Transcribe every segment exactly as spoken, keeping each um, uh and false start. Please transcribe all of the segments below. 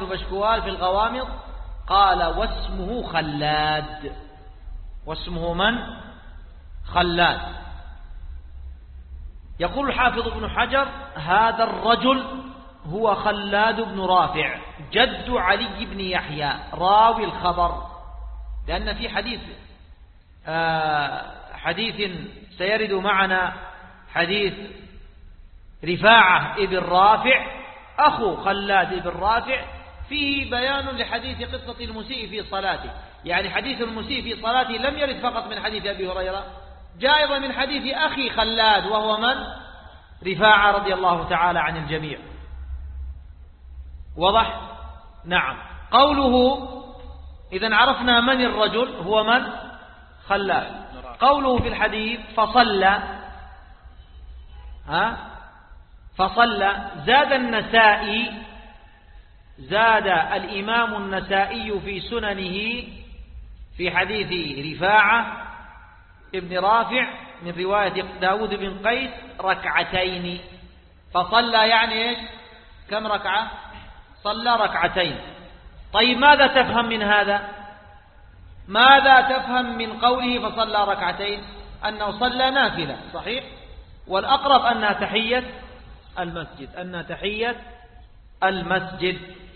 بشكوال في الغوامض قال واسمه خلاد. واسمه من؟ خلاد. يقول الحافظ ابن حجر هذا الرجل هو خلاد بن رافع جد علي بن يحيى راوي الخبر، لأن في حديث آه حديث سيرد معنا حديث رفاعة ابن رافع أخو خلاد ابن رافع فيه بيان لحديث قصة المسيء في صلاته. يعني حديث المسيء في صلاته لم يرد فقط من حديث أبي هريرة، جاء أيضا من حديث أخي خلاد وهو من؟ رفاعة رضي الله تعالى عن الجميع. وضح؟ نعم. قوله إذن عرفنا من الرجل هو من؟ خلاد. قوله في الحديث فصلى ها فصلى زاد النسائي زاد الإمام النسائي في سننه في حديث رفاعة ابن رافع من رواية داود بن قيس ركعتين. فصلى يعني إيش؟ كم ركعة؟ صلى ركعتين. طيب ماذا تفهم من هذا؟ ماذا تفهم من قوله فصلى ركعتين؟ أنه صلى نافلة، صحيح؟ والأقرب أنها تحية المسجد أنها تحية المسجد.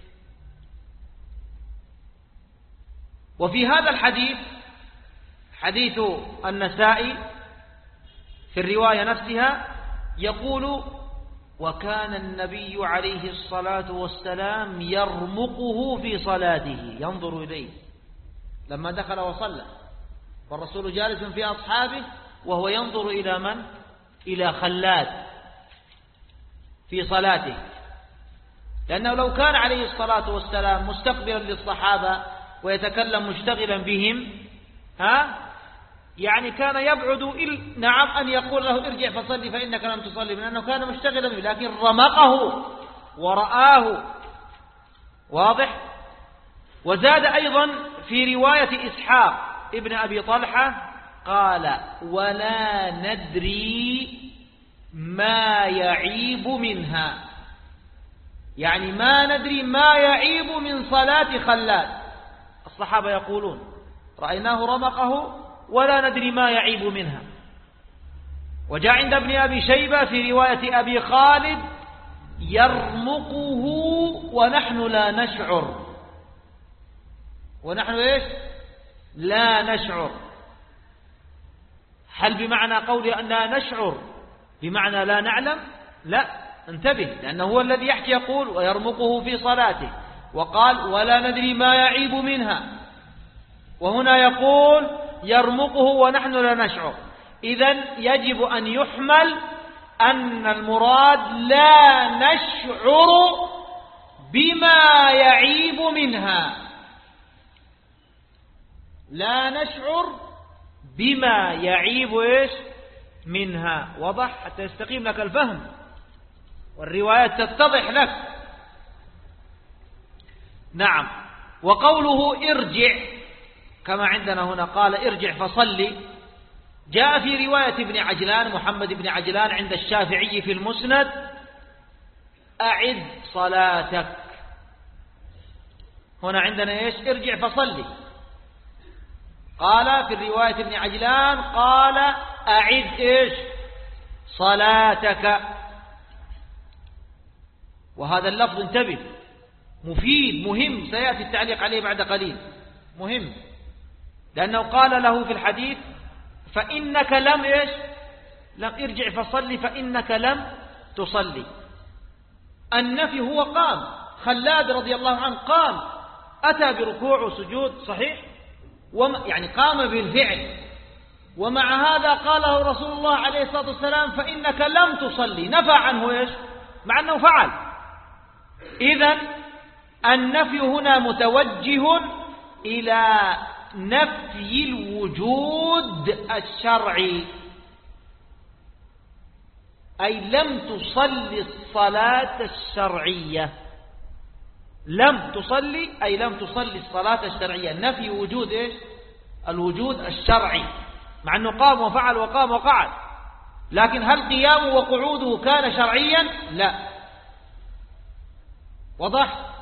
وفي هذا الحديث حديث النسائي في الرواية نفسها يقول وكان النبي عليه الصلاة والسلام يرمقه في صلاته، ينظر إليه لما دخل وصلى والرسول جالس في أصحابه وهو ينظر إلى من؟ إلى خلاد في صلاته، لأنه لو كان عليه الصلاة والسلام مستقبلا للصحابة ويتكلم مشتغلا بهم ها يعني كان يبعد إل... نعم أن يقول له ارجع فصلي فإنك لم تصلي، لأنه كان مشتغلا به، لكن رمقه ورآه. واضح؟ وزاد أيضا في رواية إسحاق ابن أبي طلحة قال ولا ندري ما يعيب منها، يعني ما ندري ما يعيب من صلاة خلاد. الصحابة يقولون رأيناه رمقه ولا ندري ما يعيب منها. وجاء عند ابن أبي شيبة في رواية أبي خالد يرمقه ونحن لا نشعر. ونحن إيش؟ لا نشعر. هل بمعنى قولي أننا نشعر بمعنى لا نعلم؟ لا، انتبه، لأنه هو الذي يحكي يقول ويرمقه في صلاته، وقال ولا ندري ما يعيب منها، وهنا يقول يرمقه ونحن لا نشعر. إذن يجب أن يحمل أن المراد لا نشعر بما يعيب منها، لا نشعر بما يعيب إيش منها. وضح حتى يستقيم لك الفهم والروايات تتضح لك. نعم. وقوله ارجع كما عندنا هنا قال ارجع فصلي، جاء في رواية ابن عجلان محمد بن عجلان عند الشافعي في المسند أعد صلاتك. هنا عندنا إيش؟ ارجع فصلي. قال في الرواية ابن عجلان قال أعد إيش؟ صلاتك. وهذا اللفظ انتبه مفيد مهم، سيأتي التعليق عليه بعد قليل، مهم، لأنه قال له في الحديث فإنك لم إيش؟ لم ارجع فصلي فإنك لم تصلي. النفي هو قام، خلاد رضي الله عنه قام، أتى بركوع وسجود صحيح، يعني قام بالفعل، ومع هذا قاله رسول الله عليه الصلاة والسلام فإنك لم تصلي، نفى عنه إيش؟ مع أنه فعل. إذن النفي هنا متوجه إلى نفي الوجود الشرعي، أي لم تصلي الصلاة الشرعية، لم تصلي أي لم تصلي الصلاة الشرعية، نفي وجود إيش؟ الوجود الشرعي، مع أنه قام وفعل وقام وقعد، لكن هل قيامه وقعوده كان شرعيا؟ لا. وضح؟